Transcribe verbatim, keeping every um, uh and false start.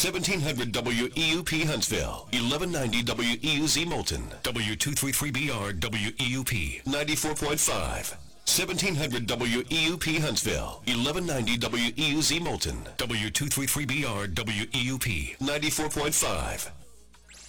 seventeen hundred W E U P Huntsville, eleven ninety W E U Z Moulton, W two thirty-three B R W E U P, ninety-four point five. seventeen hundred W E U P Huntsville, eleven ninety W E U Z Moulton, W two thirty-three B R W E U P, ninety-four point five.